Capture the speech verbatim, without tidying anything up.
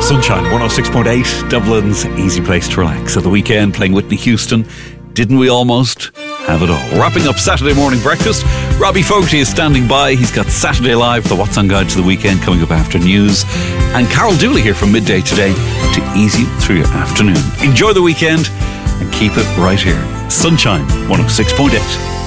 Sunshine one oh six point eight, Dublin's easy place to relax. At the weekend, playing Whitney Houston. Didn't we almost have it all? Wrapping up Saturday morning breakfast, Robbie Fogarty is standing by. He's got Saturday Live, the What's On Guide to the Weekend, coming up after news. And Carol Dooley here from midday today to ease you through your afternoon. Enjoy the weekend and keep it right here. Sunshine one oh six point eight.